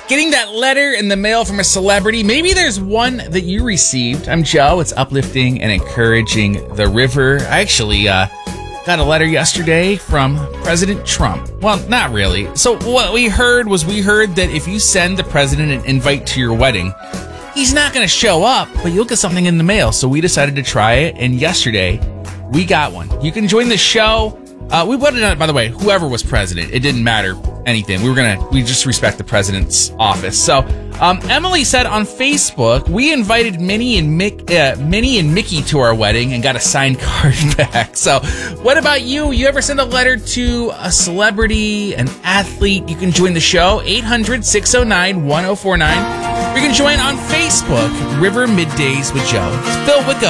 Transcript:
Getting that letter in the mail from a celebrity. Maybe there's one that you received. I'm Joe. It's uplifting and encouraging the river. I actually got a letter yesterday from President Trump. Well, not really. So what we heard that if you send the president an invite to your wedding, he's not going to show up, but you'll get something in the mail. So we decided to try it, and yesterday we got one. You can join the show. We put it on, by the way, whoever was president. It didn't matter anything. We just respect the president's office. So Emily said on Facebook, we invited Minnie and Mickey to our wedding and got a signed card back. So what about you? You ever send a letter to a celebrity, an athlete? You can join the show, 800-609-1049. You can join on Facebook, River Middays with Joe. It's Phil Wickham.